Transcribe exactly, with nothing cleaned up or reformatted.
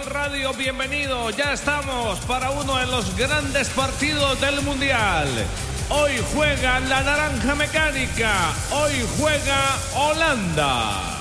Radio, bienvenido. Ya estamos para uno de los grandes partidos del Mundial. Hoy juega la Naranja Mecánica, hoy juega Holanda.